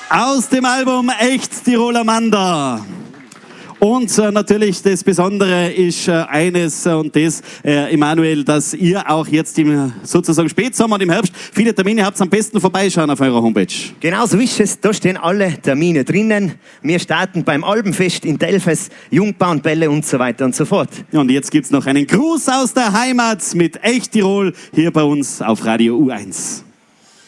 Aus dem Album Echt Tiroler Mander. Und natürlich das Besondere ist eines und das, Emanuel, dass ihr auch jetzt im sozusagen Spätsommer und im Herbst viele Termine habt, am besten vorbeischauen auf eurer Homepage. Genau so ist es, da stehen alle Termine drinnen. Wir starten beim Alpenfest in Delfes, Jungbauernbälle und so weiter und so fort. Ja, und jetzt gibt's noch einen Gruß aus der Heimat mit Echt Tirol hier bei uns auf Radio U1.